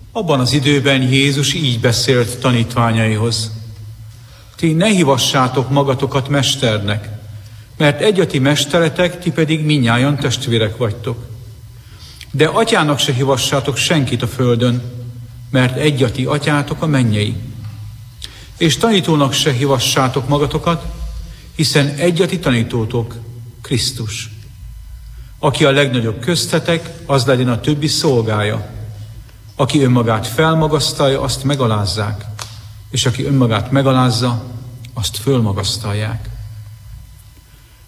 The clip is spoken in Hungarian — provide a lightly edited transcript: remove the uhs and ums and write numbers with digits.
Abban az időben Jézus így beszélt tanítványaihoz: ti ne hívassátok magatokat mesternek, mert egy a ti mesteretek, ti pedig mindnyájan testvérek vagytok. De atyának se hívassátok senkit a földön, mert egy a ti atyátok a mennyei. És tanítónak se hívassátok magatokat, hiszen egy a ti tanítótok, Krisztus. Aki a legnagyobb köztetek, az legyen a többi szolgája. Aki önmagát felmagasztalja, azt megalázzák, és aki önmagát megalázza, azt fölmagasztalják.